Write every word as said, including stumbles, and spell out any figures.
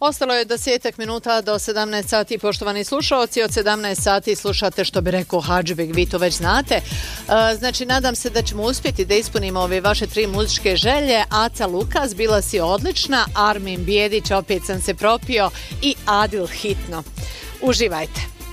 Ostalo je desetak minuta do sedamnaest sati, poštovani slušalci. Od sedamnaest sati slušate, što bi rekao Hadžibek, vi to već znate. Znači, nadam se da ćemo uspjeti da ispunimo ove vaše tri muzičke želje. Aca Lukas, bila si odlična. Armin Bijedić, opet sam se propio. I Adil Hitno. Uživajte.